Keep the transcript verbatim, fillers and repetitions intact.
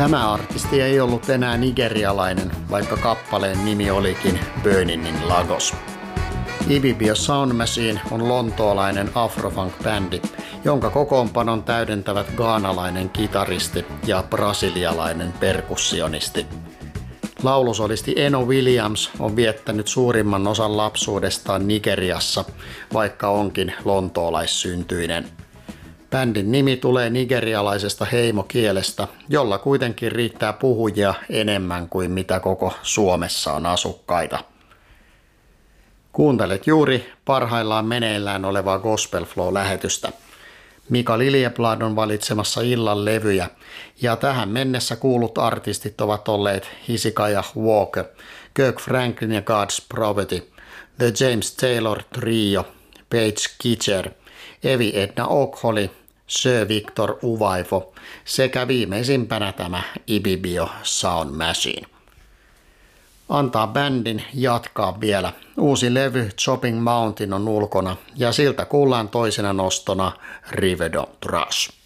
Tämä artisti ei ollut enää nigerialainen, vaikka kappaleen nimi olikin Burning in Lagos. Ibibio Sound Machine on lontoolainen afrofunk-bändi, jonka kokoonpanon täydentävät ghanalainen kitaristi ja brasilialainen perkussionisti. Laulusolisti Eno Williams on viettänyt suurimman osan lapsuudestaan Nigeriassa, vaikka onkin lontoolaissyntyinen. Bändin nimi tulee nigerialaisesta heimokielestä, jolla kuitenkin riittää puhujia enemmän kuin mitä koko Suomessa on asukkaita. Kuuntelet juuri parhaillaan meneillään olevaa Gospel Flow-lähetystä. Mika Liljeblad on valitsemassa illan levyjä, ja tähän mennessä kuulut artistit ovat olleet Hezekiah Walker, Kirk Franklin ja God's Property, The James Taylor Trio, Paige Kitcher, Evi Edna Okholly, Sir Victor Uvaifo sekä viimeisimpänä tämä Ibibio Sound Machine. Antaa bändin jatkaa vielä. Uusi levy Chopping Mountain on ulkona ja siltä kuullaan toisena nostona River Don't Rush.